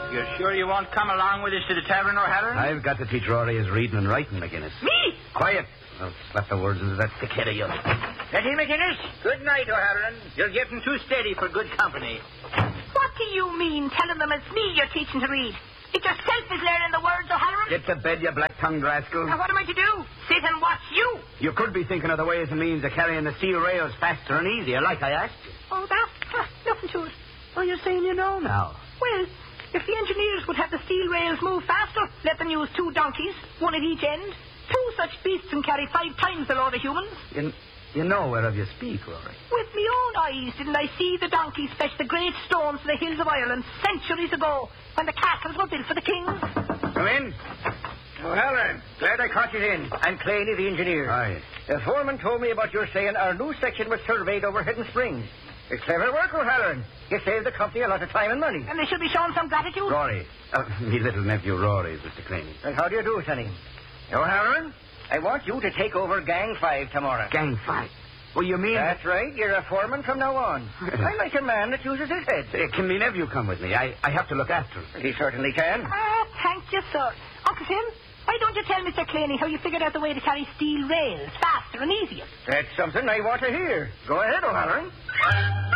You're sure you won't come along with us to the tavern, O'Halloran? I've got to teach Rory his reading and writing, McGinnis. Me? Quiet. I'll slap the words into that thick head of yours. Steady, McGinnis. Good night, O'Halloran. You're getting too steady for good company. What do you mean, telling them it's me you're teaching to read? It yourself is learning the words, O'Halloran. Get to bed, you black-tongued rascal. Now, what am I to do? Sit and watch you? You could be thinking of the ways and means of carrying the steel rails faster and easier, like I asked you. Oh, that? Nothing to it. Oh, you're saying you know now. Well, if the engineers would have the steel rails move faster, let them use 2 donkeys, one at each end. 2 such beasts can carry 5 times the load of humans. You know whereof you speak, Rory. With my own eyes didn't I see the donkeys fetch the great stones from the hills of Ireland centuries ago when the castles were built for the kings? Come in. O'Halloran, glad I caught you in. I'm Claney, the engineer. Aye. The foreman told me about your saying our new section was surveyed over Hidden Springs. It's clever work, O'Halloran. You saved the company a lot of time and money. And they should be shown some gratitude. Rory. Me little nephew Rory, Mr. Claney. And how do you do, Sonny? O'Halloran, I want you to take over Gang 5 tomorrow. Gang 5? Well, you mean... That's right. You're a foreman from now on. I like a man that uses his head. Can me nephew come with me? I have to look after him. He certainly can. Thank you, sir. Uncle Tim, why don't you tell Mr. Claney how you figured out the way to carry steel rails faster and easier? That's something I want to hear. Go ahead, O'Halloran.